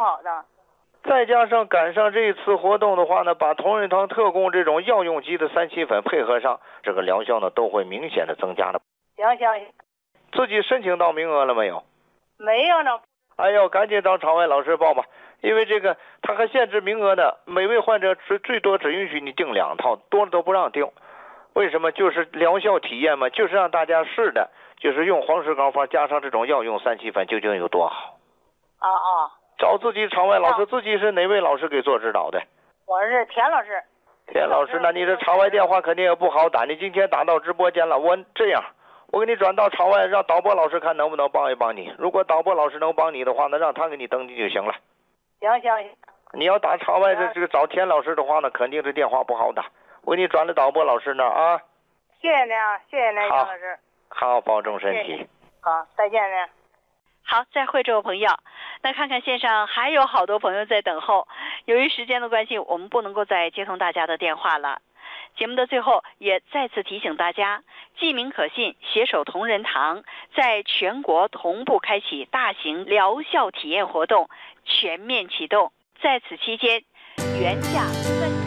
好的。 再加上赶上这一次活动的话呢，把同仁堂特供这种药用级的3七粉配合上，这个疗效呢都会明显的增加的。 行。 自己申请到名额了没有？ 没有呢。 哎呦，赶紧找场外老师报吧，因为这个他还限制名额的，每位患者最多只允许你订2套，多了都不让订。为什么？就是疗效体验嘛，就是让大家试的，就是用黄石膏方加上这种药用3七粉究竟有多好。找自己场外老师，自己是哪位老师给做指导的？ 我是田老师。 田老师，那你这场外电话肯定也不好打，你今天打到直播间了，我这样，我给你转到场外，让导播老师看能不能帮一帮你。如果导播老师能帮你的话，那让他给你登记就行了。 行。 你要打场外这个找田老师的话呢，肯定这电话不好打，我给你转到导播老师那儿啊。 谢谢您啊，谢谢您，田老师。 好，保重身体。 好，再见您。 好，再会这位朋友。那看看线上还有好多朋友在等候，由于时间的关系，我们不能够再接通大家的电话了。节目的最后也再次提醒大家，记名可信，携手同仁堂在全国同步开启大型疗效体验活动，全面启动。在此期间，原价3